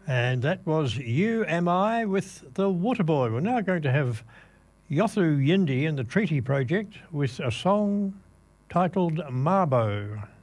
And that was You Am I with the Waterboy. We're now going to have Yothu Yindi and the Treaty Project with a song titled Mabo.